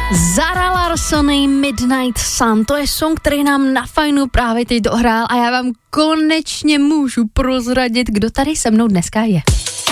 Zara Larsson, Midnight Sun, to je song, který nám na Fajnu právě teď dohrál a já vám konečně můžu prozradit, kdo tady se mnou dneska je.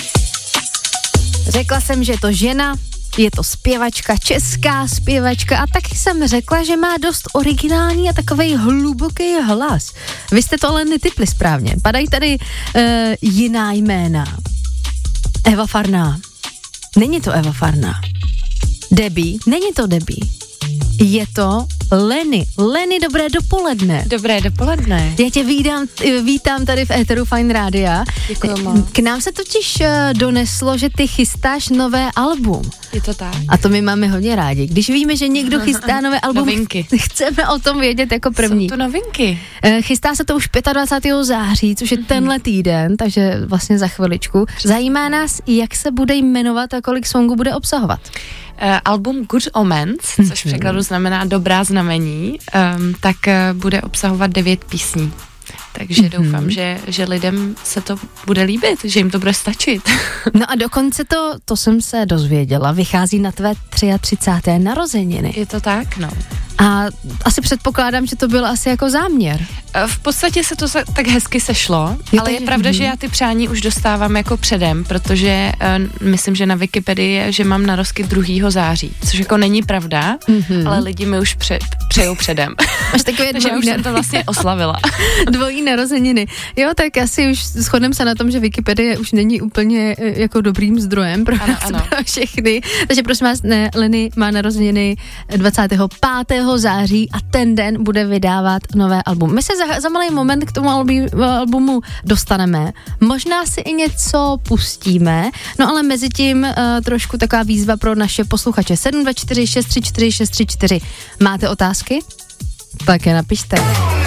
Řekla jsem, že je to žena, je to zpěvačka, česká zpěvačka a taky jsem řekla, že má dost originální a takovej hluboký hlas. Vy jste to ale netypli správně. Padají tady jiná jména. Eva Farná. Není to Eva Farná. Debbie. Není to Debbie. Je to Lenny. Lenny, dobré dopoledne. Dobré dopoledne. Já tě vítám tady v éteru Fajn Rádia. Děkuji. K nám se totiž doneslo, že ty chystáš nové album. Je to tak. A to my máme hodně rádi. Když víme, že někdo chystá nové album, novinky. Chceme o tom vědět jako první. Jsou to novinky. Chystá se to už 25. září, což je tenhle týden, takže vlastně za chviličku. Zajímá nás, jak se bude jmenovat a kolik songů bude obsahovat. Album Good Omens, což v překladu znamená dobrá znamení, tak bude obsahovat 9 písní. Takže doufám, že lidem se to bude líbit, že jim to bude stačit. No a dokonce to jsem se dozvěděla, vychází na tvé 33. narozeniny. Je to tak, no. A asi předpokládám, že to byl asi jako záměr. V podstatě se to tak hezky sešlo, ale je pravda, že já ty přání už dostávám jako předem, protože myslím, že na Wikipedii je, že mám narozky 2. září, což jako není pravda, ale lidi mi už přejou předem. Máš takové takže já už jsem to vlastně oslavila. Dvojí narozeniny. Jo, tak asi už shodneme se na tom, že Wikipedie už není úplně jako dobrým zdrojem pro nás, pro všechny. Takže prosím vás, Lenny má narozeniny 25. září a ten den bude vydávat nové album. My se za malý moment k tomu albumu dostaneme. Možná si i něco pustíme, no ale mezi tím trošku taková výzva pro naše posluchače. 724 634 634. Máte otázky? Tak je napište.